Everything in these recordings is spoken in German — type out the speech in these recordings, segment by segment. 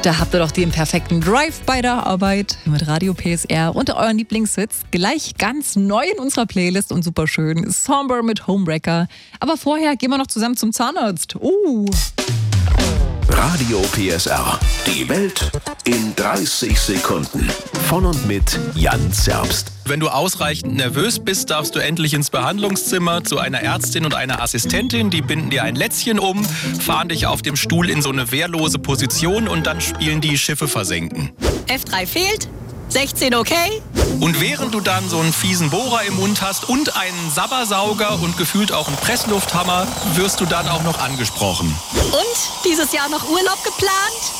Da habt ihr doch den perfekten Drive bei der Arbeit mit Radio PSR und euren Lieblingshits. Gleich ganz neu in unserer Playlist und super schön. Somber mit Homewrecker. Aber vorher gehen wir noch zusammen zum Zahnarzt. Radio PSR. Die Welt in 30 Sekunden. Von und mit Jan Zerbst. Wenn du ausreichend nervös bist, darfst du endlich ins Behandlungszimmer zu einer Ärztin und einer Assistentin. Die binden dir ein Lätzchen um, fahren dich auf dem Stuhl in so eine wehrlose Position und dann spielen die Schiffe versenken. F3 fehlt, 16 okay. Und während du dann so einen fiesen Bohrer im Mund hast und einen Sabbersauger und gefühlt auch einen Presslufthammer, wirst du dann auch noch angesprochen. Und dieses Jahr noch Urlaub geplant?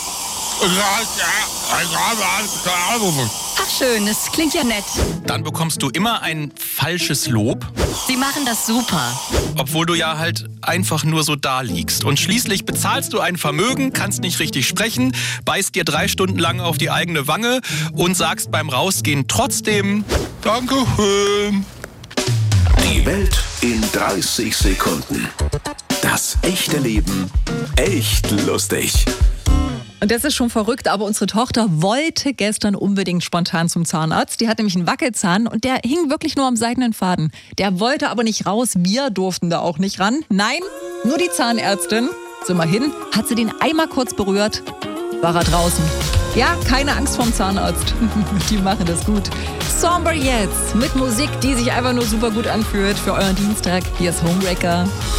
Ach schön, das klingt ja nett. Dann bekommst du immer ein falsches Lob, Sie machen das super. obwohl du ja halt einfach nur so da liegst. Und schließlich bezahlst du ein Vermögen, kannst nicht richtig sprechen, beißt dir 3 Stunden lang auf die eigene Wange und sagst beim Rausgehen trotzdem Dankeschön. Die Welt in 30 Sekunden. Das echte Leben echt lustig. Und das ist schon verrückt, aber unsere Tochter wollte gestern unbedingt spontan zum Zahnarzt. Die hat nämlich einen Wackelzahn und der hing wirklich nur am seidenen Faden. Der wollte aber nicht raus, wir durften da auch nicht ran. Nein, nur die Zahnärztin. Sind wir hin, hat sie den einmal kurz berührt, war er draußen. Ja, keine Angst vorm Zahnarzt. Die machen das gut. Somber jetzt mit Musik, die sich einfach nur super gut anfühlt für euren Dienstag. Hier ist Homewrecker.